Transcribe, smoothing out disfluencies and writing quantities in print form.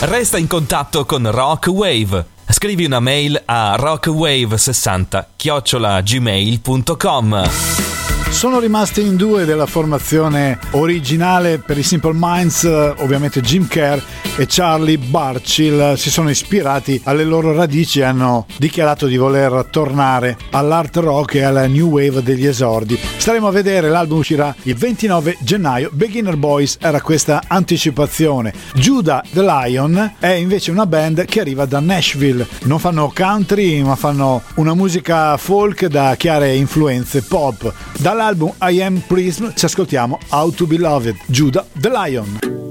Resta in contatto con Rock Wave. Scrivi una mail a rockwave60@gmail.com. Sono rimasti in due della formazione originale per i Simple Minds, ovviamente Jim Kerr e Charlie Burchill. Si sono ispirati alle loro radici e hanno dichiarato di voler tornare all'art rock e alla new wave degli esordi. Staremo a vedere, l'album uscirà il 29 gennaio. Beginner Boys era questa anticipazione. Judah the Lion è invece una band che arriva da Nashville. Non fanno country, ma fanno una musica folk da chiare influenze pop. Dall'album I Am Prism ci ascoltiamo How to Be Loved, Judah the Lion.